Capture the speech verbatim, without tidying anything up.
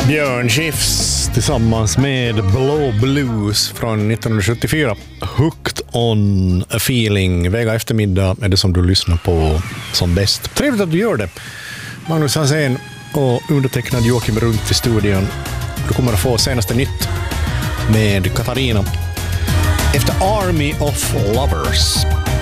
Björn Skifs tillsammans med Blå Blues från nittonhundrasjuttiofyra. Hooked on a feeling. Vega eftermiddag är det som du lyssnar på som bäst. Trevligt att du gör det. Magnus Hansén och undertecknad Joakim Runt i studion. Du kommer att få senaste nytt med Katarina efter Army of Lovers.